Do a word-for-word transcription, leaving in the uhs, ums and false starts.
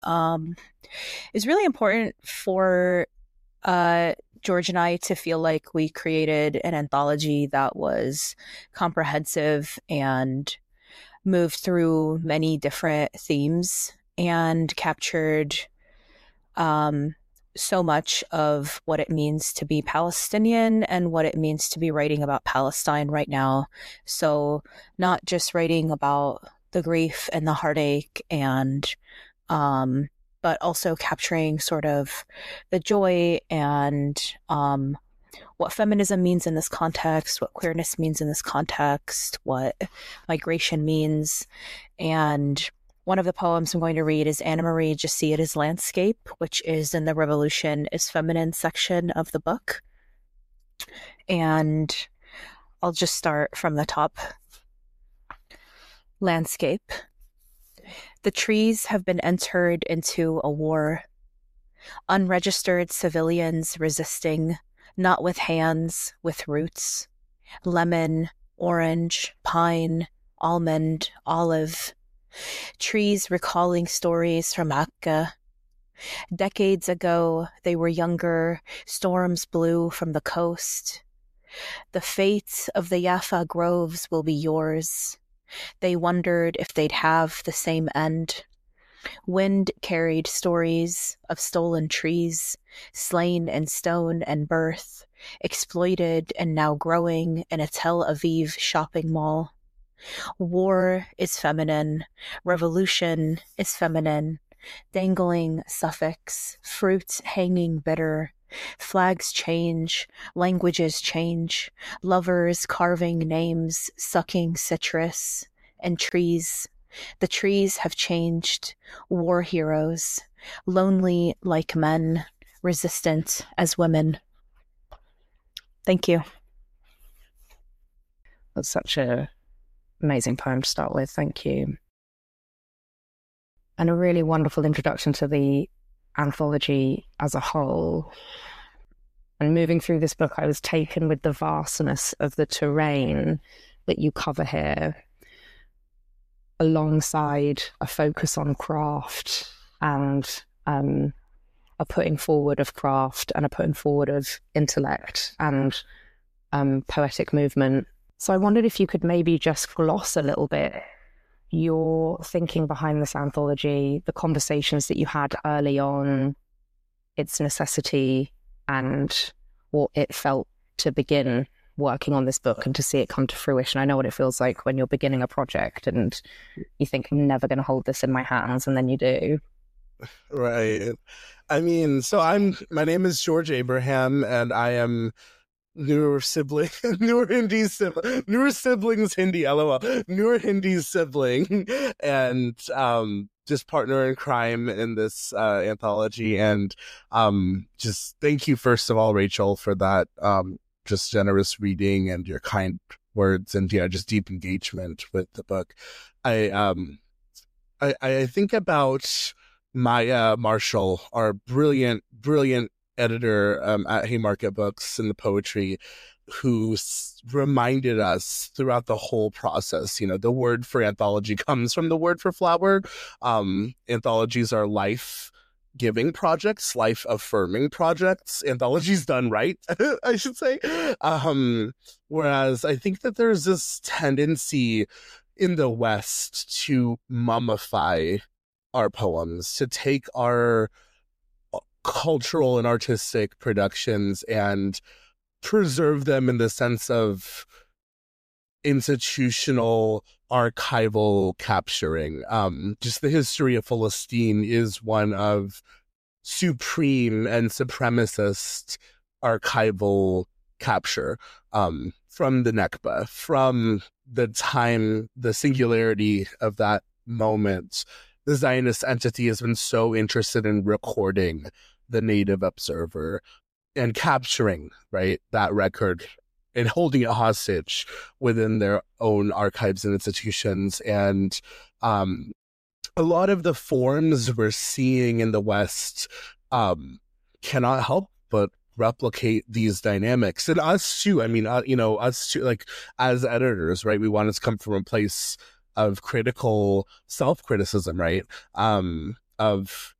Um, it's really important for uh, George and I to feel like we created an anthology that was comprehensive and moved through many different themes and captured um, so much of what it means to be Palestinian and what it means to be writing about Palestine right now. So, not just writing about the grief and the heartache and um, but also capturing sort of the joy and um, what feminism means in this context, what queerness means in this context, what migration means. And one of the poems I'm going to read is Anna Marie Just See It As Landscape, which is in the Revolution is Feminine section of the book. And I'll just start from the top. Landscape. The trees have been entered into a war. Unregistered civilians resisting, not with hands, with roots. Lemon, orange, pine, almond, olive. Trees recalling stories from Akka. Decades ago, they were younger, storms blew from the coast. The fate of the Jaffa groves will be yours. They wondered if they'd have the same end. Wind carried stories of stolen trees, slain in stone and birth, exploited and now growing in a Tel Aviv shopping mall. War is feminine, revolution is feminine, dangling suffix, fruit hanging bitter. Flags change, languages change, lovers carving names, sucking citrus, and trees. The trees have changed, war heroes, lonely like men, resistant as women. Thank you. That's such an amazing poem to start with. Thank you. And a really wonderful introduction to the anthology as a whole. And moving through this book, I was taken with the vastness of the terrain that you cover here, alongside a focus on craft and um, a putting forward of craft and a putting forward of intellect and um, poetic movement. So I wondered if you could maybe just gloss a little bit your thinking behind this anthology, the conversations that you had early on, its necessity, and what it felt to begin working on this book and to see it come to fruition. I know what it feels like when you're beginning a project and you think, I'm never going to hold this in my hands, and then you do. Right. I mean, so I'm, my name is George Abraham, and I am newer sibling, newer Hindi sibling, newer siblings Hindi, lol, newer Hindi sibling, and um, just partner in crime in this uh, anthology. And um, just thank you, first of all, Rachel, for that um, just generous reading and your kind words and yeah, just deep engagement with the book. I um, I, I think about Maya Marshall, our brilliant, brilliant editor um, at Haymarket Books in the poetry, who s- reminded us throughout the whole process, you know, the word for anthology comes from the word for flower. Um, anthologies are life-giving projects, life-affirming projects. Anthologies done right, I should say. Um, whereas I think that there's this tendency in the West to mummify our poems, to take our cultural and artistic productions and preserve them in the sense of institutional archival capturing. Um, just the history of Philistine is one of supreme and supremacist archival capture um, from the Nakba, from the time, the singularity of that moment. The Zionist entity has been so interested in recording the native observer and capturing, right, that record and holding it hostage within their own archives and institutions. And um, a lot of the forms we're seeing in the West um, cannot help but replicate these dynamics. And us too, I mean, uh, you know, us too, like as editors, right, we want to come from a place of critical self-criticism, right? Um, of